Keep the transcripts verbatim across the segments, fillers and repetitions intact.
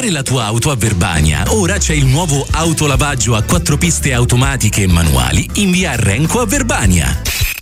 lavare la tua auto a Verbania, ora c'è il nuovo autolavaggio a quattro piste automatiche e manuali in via Renco a Verbania.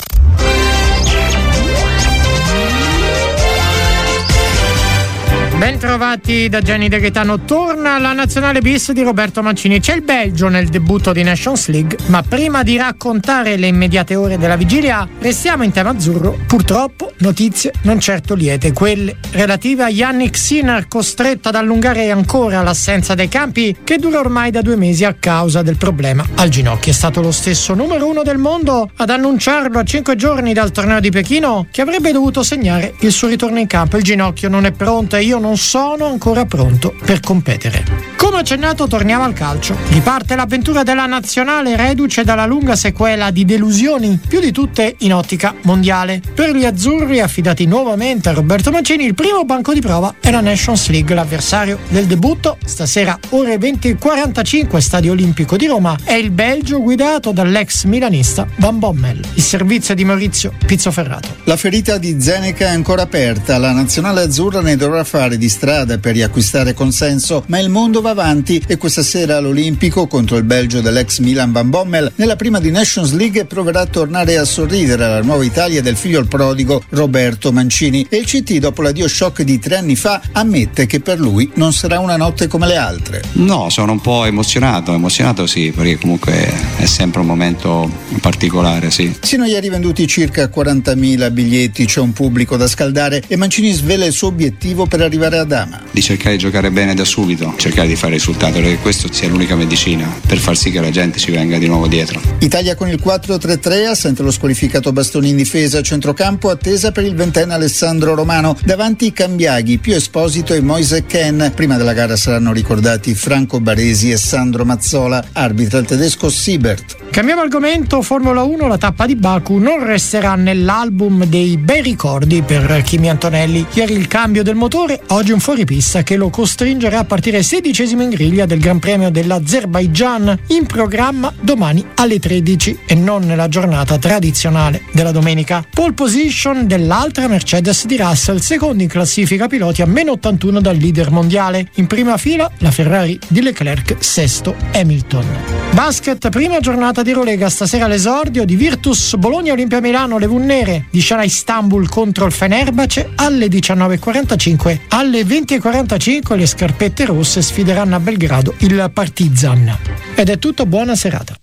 Ben trovati da Gianni De Gaetano. Torna la nazionale bis di Roberto Mancini. C'è il Belgio nel debutto di Nations League, ma prima di raccontare le immediate ore della vigilia restiamo in tema azzurro. Purtroppo notizie non certo liete, quelle relative a Yannick Sinner, costretto ad allungare ancora l'assenza dai campi che dura ormai da due mesi a causa del problema al ginocchio. È stato lo stesso numero uno del mondo ad annunciarlo a cinque giorni dal torneo di Pechino che avrebbe dovuto segnare il suo ritorno in campo. Il ginocchio non è pronto e io non sono ancora pronto per competere. Come accennato, torniamo al calcio. Riparte l'avventura della nazionale reduce dalla lunga sequela di delusioni, più di tutte in ottica mondiale. Per gli azzurri, affidati nuovamente a Roberto Mancini, il primo banco di prova è la Nations League. L'avversario del debutto, stasera ore venti e quarantacinque, Stadio Olimpico di Roma, è il Belgio guidato dall'ex milanista Van Bommel. Il servizio di Maurizio Pizzoferrato. La ferita di Zeneca è ancora aperta. La nazionale azzurra ne dovrà fare di strada per riacquistare consenso, ma il mondo va avanti e questa sera all'Olimpico contro il Belgio dell'ex Milan Van Bommel nella prima di Nations League proverà a tornare a sorridere alla nuova Italia del figlio al prodigo Roberto Mancini e il C T, dopo l'addio shock di tre anni fa, ammette che per lui non sarà una notte come le altre. No, sono un po' emozionato, emozionato sì, perché comunque è sempre un momento particolare, sì. Sino a ieri venduti circa quarantamila biglietti, c'è un pubblico da scaldare e Mancini svela il suo obiettivo per arrivare ad Ama. Di cercare di giocare bene da subito, cercare di fare risultato, perché questo sia l'unica medicina per far sì che la gente ci venga di nuovo dietro. Italia con il quattro tre tre, assente lo squalificato Bastoni in difesa, centrocampo attesa per il ventenne Alessandro Romano, davanti Cambiaghi, Pio Esposito e Moise Ken. Prima della gara saranno ricordati Franco Baresi e Sandro Mazzola, arbitra il tedesco Siebert. Cambiamo argomento, Formula uno, la tappa di Baku non resterà nell'album dei bei ricordi per Kimi Antonelli. Ieri il cambio del motore, oggi un fuoripista che lo costringerà a partire sedicesimo in griglia del Gran Premio dell'Azerbaigian, in programma domani alle tredici e non nella giornata tradizionale della domenica. Pole position dell'altra Mercedes di Russell, secondo in classifica piloti a meno ottantuno dal leader mondiale. In prima fila la Ferrari di Leclerc, sesto Hamilton. Basket, prima giornata di Eurolega, stasera l'esordio di Virtus Bologna Olimpia Milano, le Vunnere di Shara Istanbul contro il Fenerbahce alle diciannove e quarantacinque. Alle venti e quarantacinque le scarpette rosse sfideranno a Belgrado il Partizan. Ed è tutto, buona serata.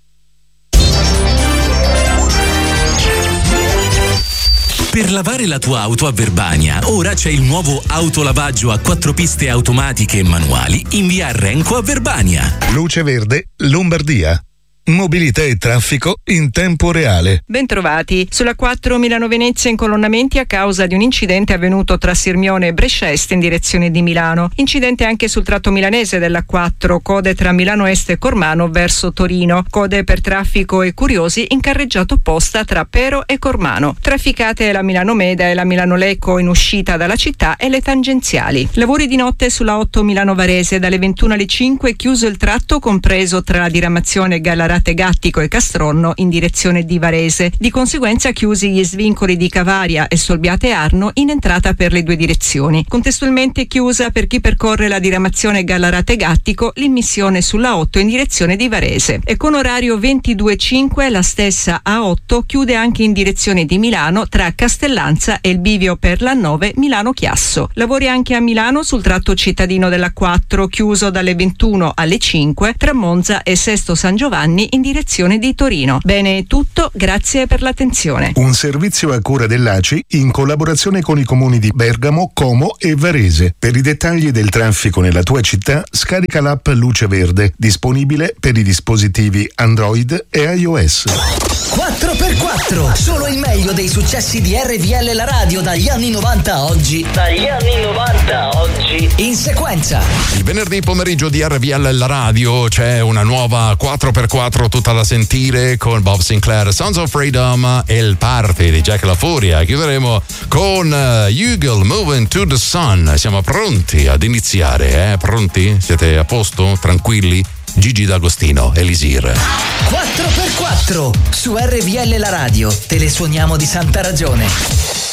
Per lavare la tua auto a Verbania, ora c'è il nuovo autolavaggio a quattro piste automatiche e manuali in via Renco a Verbania. Luce Verde, Lombardia. Mobilità e traffico in tempo reale. Bentrovati. Sulla quattro Milano-Venezia incolonnamenti a causa di un incidente avvenuto tra Sirmione e Brescia Est in direzione di Milano. Incidente anche sul tratto milanese della quattro, code tra Milano Est e Cormano verso Torino. Code per traffico e curiosi in carreggiata opposta tra Pero e Cormano. Trafficate la Milano Meda e la Milano Lecco in uscita dalla città e le tangenziali. Lavori di notte sulla otto Milano Varese dalle ventuno alle cinque, chiuso il tratto compreso tra la diramazione Gallarate Gattico e Castronno in direzione di Varese. Di conseguenza chiusi gli svincoli di Cavaria e Solbiate Arno in entrata per le due direzioni. Contestualmente chiusa per chi percorre la diramazione Gallarate Gattico l'immissione sulla otto in direzione di Varese. E con orario ventidue e cinque la stessa A otto chiude anche in direzione di Milano tra Castellanza e il bivio per l'A nove Milano Chiasso. Lavori anche a Milano sul tratto cittadino della quattro, chiuso dalle ventuno alle cinque tra Monza e Sesto San Giovanni in direzione di Torino. Bene, è tutto, grazie per l'attenzione. Un servizio a cura dell'A C I in collaborazione con i comuni di Bergamo, Como e Varese. Per i dettagli del traffico nella tua città, scarica l'app Luce Verde, disponibile per i dispositivi Android e iOS. quattro per quattro, solo il meglio dei successi di R V L la radio dagli anni novanta a oggi. Dagli anni novanta a oggi. In sequenza. Il venerdì pomeriggio di R V L la radio c'è una nuova quattro per quattro tutta da sentire con Bob Sinclair, Sons of Freedom e il Party di Jack La Furia. Chiuderemo con uh, Eagle Moving to the Sun. Siamo pronti ad iniziare, eh? Pronti? Siete a posto? Tranquilli? Gigi D'Agostino, Elisir. quattro per quattro su R V L la radio. Te le suoniamo di santa ragione.